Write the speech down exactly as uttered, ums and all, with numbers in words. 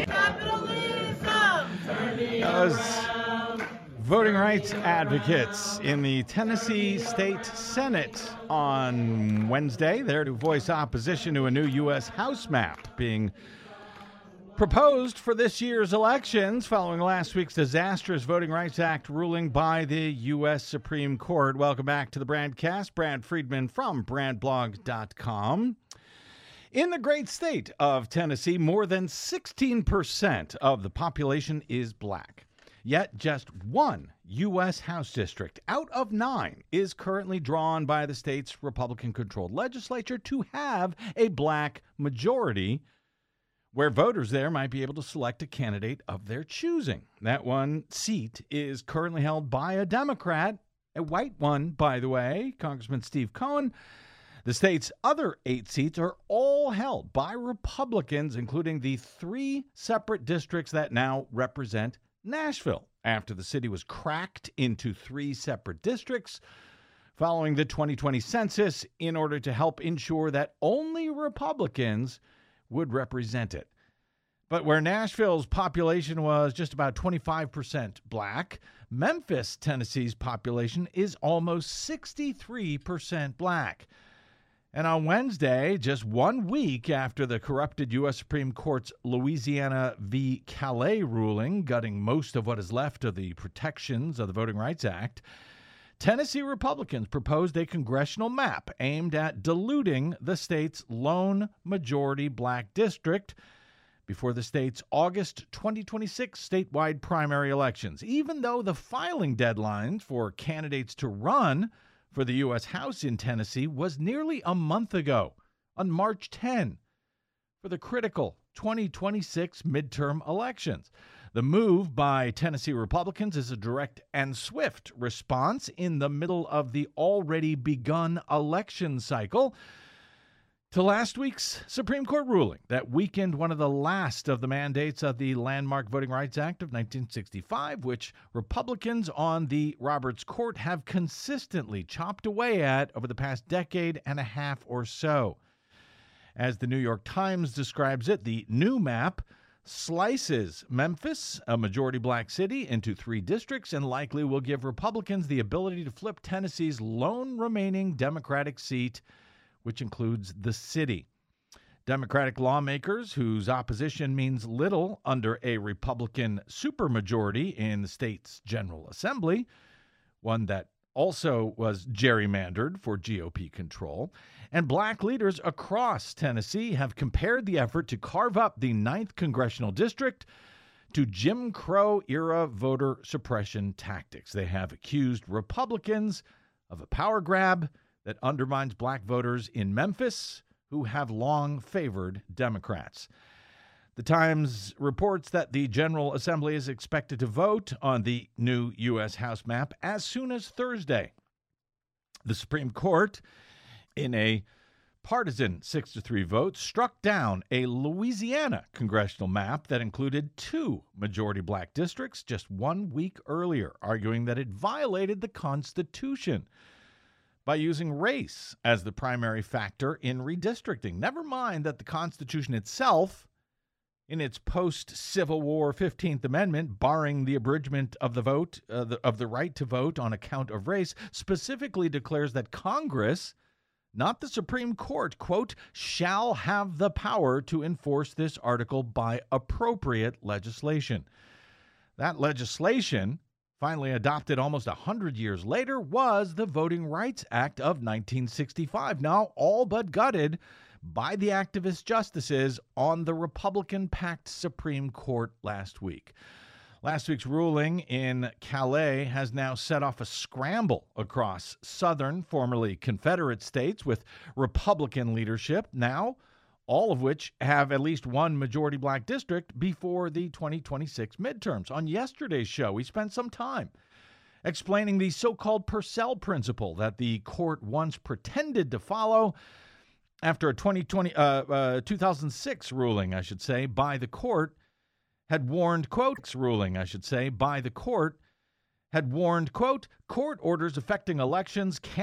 As voting rights advocates in the Tennessee State Senate on Wednesday, there to voice opposition to a new U S House map being proposed for this year's elections following last week's disastrous Voting Rights Act ruling by the U S Supreme Court. Welcome back to the Brandcast. Brad Friedman from brand blog dot com. In the great state of Tennessee, more than sixteen percent of the population is black. Yet just one U S House district out of nine is currently drawn by the state's Republican-controlled legislature to have a black majority, where voters there might be able to select a candidate of their choosing. That one seat is currently held by a Democrat, a white one, by the way, Congressman Steve Cohen. The state's other eight seats are all held by Republicans, including the three separate districts that now represent Nashville, after the city was cracked into three separate districts following the twenty twenty census in order to help ensure that only Republicans would represent it. But where Nashville's population was just about twenty-five percent black, Memphis, Tennessee's population is almost sixty-three percent black. And on Wednesday, just one week after the corrupted U S Supreme Court's Louisiana v. Calais ruling, gutting most of what is left of the protections of the Voting Rights Act, Tennessee Republicans proposed a congressional map aimed at diluting the state's lone majority black district before the state's August twenty twenty-six statewide primary elections, even though the filing deadline for candidates to run for the U S House in Tennessee was nearly a month ago, on March tenth, for the critical twenty twenty-six midterm elections. The move by Tennessee Republicans is a direct and swift response in the middle of the already begun election cycle to last week's Supreme Court ruling that weakened one of the last of the mandates of the landmark Voting Rights Act of nineteen sixty-five, which Republicans on the Roberts Court have consistently chopped away at over the past decade and a half or so. As the New York Times describes it, the new map slices Memphis, a majority black city, into three districts and likely will give Republicans the ability to flip Tennessee's lone remaining Democratic seat, which includes the city. Democratic lawmakers, whose opposition means little under a Republican supermajority in the state's General Assembly, one that also was gerrymandered for G O P control, and black leaders across Tennessee have compared the effort to carve up the ninth Congressional District to Jim Crow-era voter suppression tactics. They have accused Republicans of a power grab that undermines black voters in Memphis who have long favored Democrats. The Times reports that the General Assembly is expected to vote on the new U S House map as soon as Thursday. The Supreme Court, in a partisan six to three vote, struck down a Louisiana congressional map that included two majority black districts just one week earlier, arguing that it violated the Constitution by using race as the primary factor in redistricting. Never mind that the Constitution itself, in its post-Civil War fifteenth Amendment, barring the abridgment of the vote uh, the, of the right to vote on account of race, specifically declares that Congress, not the Supreme Court, quote, shall have the power to enforce this article by appropriate legislation. That legislation, finally adopted almost one hundred years later, was the Voting Rights Act of nineteen sixty-five, now all but gutted by the activist justices on the Republican-packed Supreme Court last week. Last week's ruling in Calais has now set off a scramble across southern, formerly Confederate states with Republican leadership, now all of which have at least one majority black district before the twenty twenty-six midterms. On yesterday's show, we spent some time explaining the so-called Purcell principle that the court once pretended to follow after a twenty twenty, uh, uh, two thousand six ruling, I should say, by the court had warned, quote, ruling, I should say, by the court had warned, quote, court orders affecting elections can